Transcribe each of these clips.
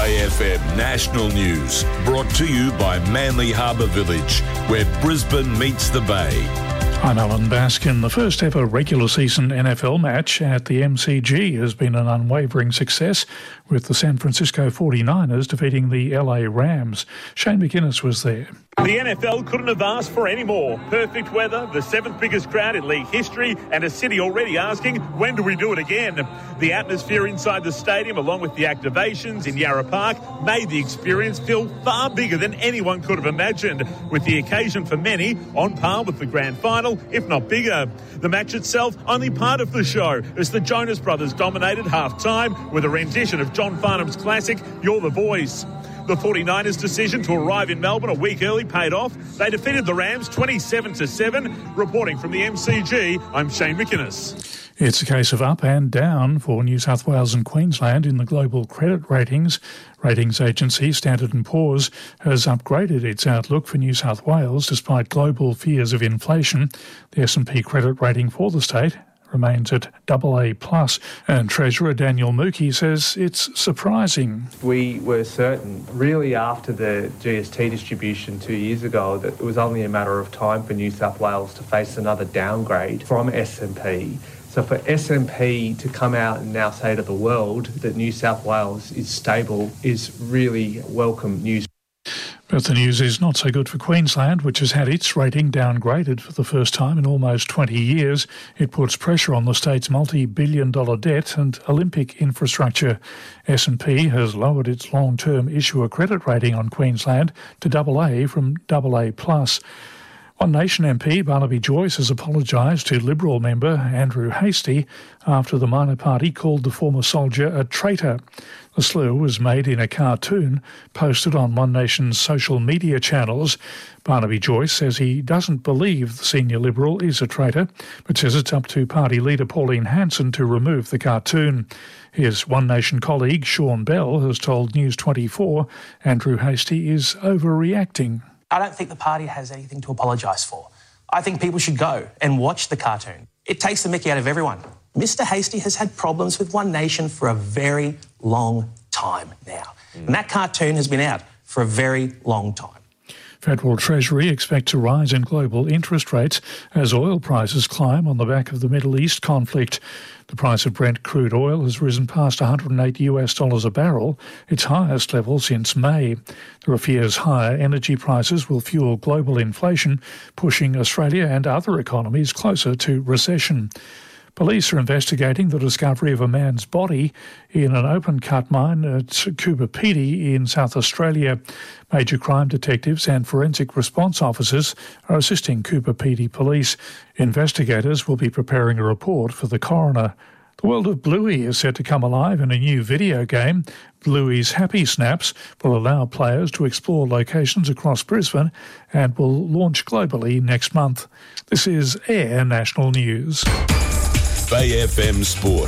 Bay FM National News, brought to you by Manly Harbour Village, where Brisbane meets the Bay. I'm Alan Baskin. The first ever regular season NFL match at the MCG has been an unwavering success, with the San Francisco 49ers defeating the LA Rams. Shane McInnes was there. The NFL couldn't have asked for any more. Perfect weather, the seventh biggest crowd in league history, and a city already asking, when do we do it again? The atmosphere inside the stadium, along with the activations in Yarra Park, made the experience feel far bigger than anyone could have imagined, with the occasion for many on par with the grand final, if not bigger. The match itself, only part of the show, as the Jonas Brothers dominated half-time with a rendition of John Farnham's classic, You're the Voice. The 49ers' decision to arrive in Melbourne a week early paid off. They defeated the Rams 27-7. Reporting from the MCG, I'm Shane McInnes. It's a case of up and down for New South Wales and Queensland in the global credit ratings. Ratings agency Standard +& Poor's has upgraded its outlook for New South Wales despite global fears of inflation. The S&P credit rating for the state remains at AA+, and Treasurer Daniel Mookie says it's surprising. We were certain, really after the GST distribution 2 years ago, that it was only a matter of time for New South Wales to face another downgrade from S&P. So for S&P to come out and now say to the world that New South Wales is stable is really welcome news. But the news is not so good for Queensland, which has had its rating downgraded for the first time in almost 20 years. It puts pressure on the state's multi-billion-dollar debt and Olympic infrastructure. S&P has lowered its long-term issuer credit rating on Queensland to AA from AA+. One Nation MP Barnaby Joyce has apologised to Liberal member Andrew Hastie after the minor party called the former soldier a traitor. The slur was made in a cartoon posted on One Nation's social media channels. Barnaby Joyce says he doesn't believe the senior Liberal is a traitor, but says it's up to party leader Pauline Hanson to remove the cartoon. His One Nation colleague Sean Bell has told News 24 Andrew Hastie is overreacting. I don't think the party has anything to apologise for. I think people should go and watch the cartoon. It takes the mickey out of everyone. Mr Hastie has had problems with One Nation for a very long time now. And that cartoon has been out for a very long time. Federal Treasury expects a rise in global interest rates as oil prices climb on the back of the Middle East conflict. The price of Brent crude oil has risen past $108 a barrel, its highest level since May. There are fears higher energy prices will fuel global inflation, pushing Australia and other economies closer to recession. Police are investigating the discovery of a man's body in an open-cut mine at Coober Pedy in South Australia. Major crime detectives and forensic response officers are assisting Coober Pedy police. Investigators will be preparing a report for the coroner. The world of Bluey is set to come alive in a new video game. Bluey's Happy Snaps will allow players to explore locations across Brisbane and will launch globally next month. This is Air National News. Bay FM Sport.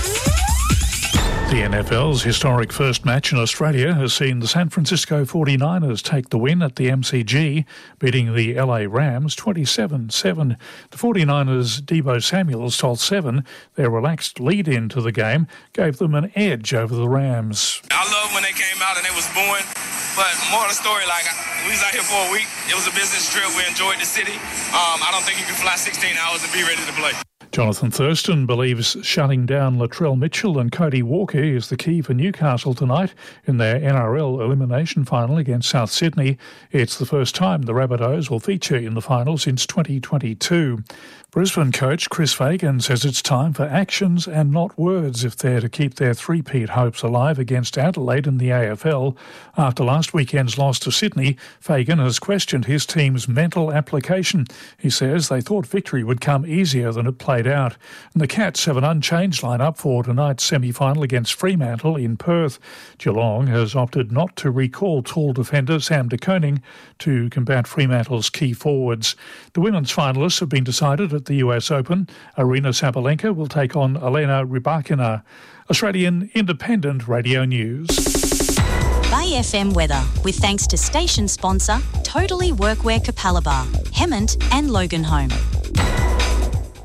The NFL's historic first match in Australia has seen the San Francisco 49ers take the win at the MCG, beating the LA Rams 27-7. The 49ers' Deebo Samuels told Seven their relaxed lead-in to the game gave them an edge over the Rams. I love when they came out and they was booing, but more of the story, we was out here for a week. It was a business trip. We enjoyed the city. I don't think you can fly 16 hours and be ready to play. Jonathan Thurston believes shutting down Latrell Mitchell and Cody Walker is the key for Newcastle tonight in their NRL elimination final against South Sydney. It's the first time the Rabbitohs will feature in the final since 2022. Brisbane coach Chris Fagan says it's time for actions and not words if they're to keep their three-peat hopes alive against Adelaide in the AFL. After last weekend's loss to Sydney, Fagan has questioned his team's mental application. He says they thought victory would come easier than it played out. And the Cats have an unchanged lineup for tonight's semi-final against Fremantle in Perth. Geelong has opted not to recall tall defender Sam De Koning to combat Fremantle's key forwards. The women's finalists have been decided at the US Open. Arina Sabalenka will take on Elena Rybakina. Australian Independent Radio News. Bay FM weather, with thanks to station sponsor Totally Workwear Capalaba, Hemmant and Logan Home.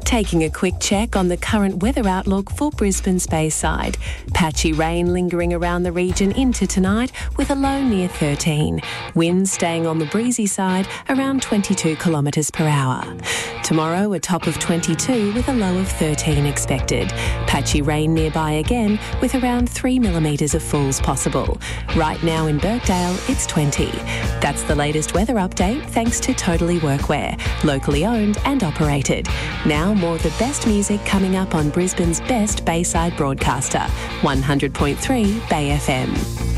Taking a quick check on the current weather outlook for Brisbane's Bayside. Patchy rain lingering around the region into tonight with a low near 13. Winds staying on the breezy side around 22 kilometres per hour. Tomorrow, a top of 22 with a low of 13 expected. Patchy rain nearby again with around 3 millimetres of falls possible. Right now in Birkdale, it's 20. That's the latest weather update thanks to Totally Workwear, locally owned and operated. Now more of the best music coming up on Brisbane's best Bayside broadcaster, 100.3 Bay FM.